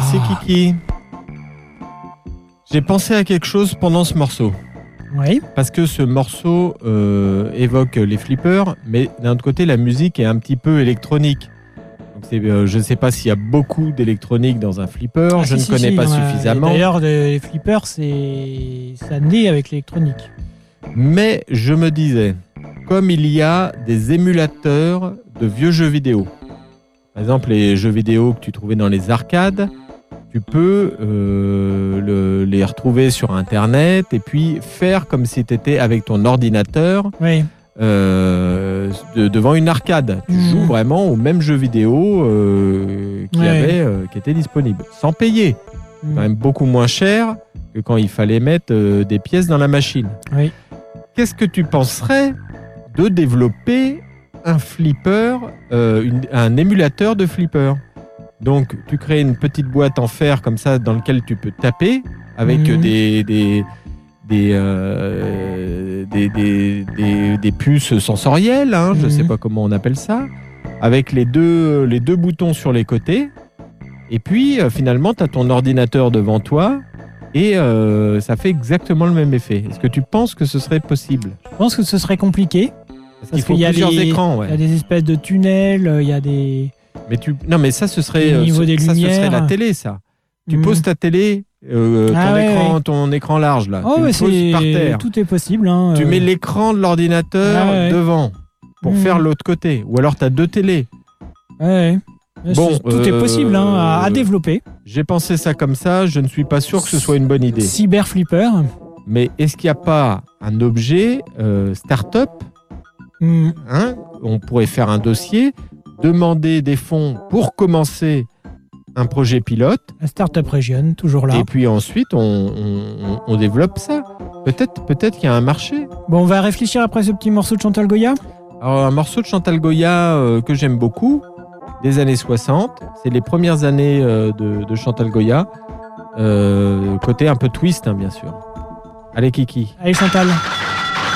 Merci Kiki. J'ai pensé à quelque chose pendant ce morceau. Oui. Parce que ce morceau évoque les flippers, mais d'un autre côté, la musique est un petit peu électronique. Donc je ne sais pas s'il y a beaucoup d'électronique dans un flipper, je ne connais pas suffisamment. D'ailleurs, les flippers, ça naît avec l'électronique. Mais je me disais, comme il y a des émulateurs de vieux jeux vidéo, par exemple les jeux vidéo que tu trouvais dans les arcades, tu peux les retrouver sur Internet et puis faire comme si tu étais avec ton ordinateur devant une arcade. Tu joues vraiment au même jeu vidéo qui était disponible, sans payer. Quand même beaucoup moins cher que quand il fallait mettre des pièces dans la machine. Oui. Qu'est-ce que tu penserais de développer un flipper, un émulateur de flipper? Donc, tu crées une petite boîte en fer comme ça dans laquelle tu peux taper avec des puces sensorielles, hein, je ne sais pas comment on appelle ça, avec les deux boutons sur les côtés. Et puis, finalement, tu as ton ordinateur devant toi et ça fait exactement le même effet. Est-ce que tu penses que ce serait possible? Je pense que ce serait compliqué. Parce qu'il faut plusieurs écrans. Ouais. Il y a des espèces de tunnels, il y a des... Non, mais ça, ce serait la télé, ça. Tu poses ta télé, ton écran large, là. Tu le poses par terre. Tout est possible. Hein, tu mets l'écran de l'ordinateur devant pour faire l'autre côté. Ou alors, tu as deux télés. Bon, tout est possible à développer. J'ai pensé ça comme ça. Je ne suis pas sûr que ce soit une bonne idée. Cyber flipper. Mais est-ce qu'il n'y a pas un objet start-up on pourrait faire un dossier, demander des fonds pour commencer un projet pilote. La Startup Region, toujours là. Et puis ensuite, on développe ça. Peut-être qu'il y a un marché. Bon, on va réfléchir après ce petit morceau de Chantal Goya. Alors, un morceau de Chantal Goya que j'aime beaucoup, des années 60. C'est les premières années de Chantal Goya. Côté un peu twist, hein, bien sûr. Allez, Kiki. Allez, Chantal.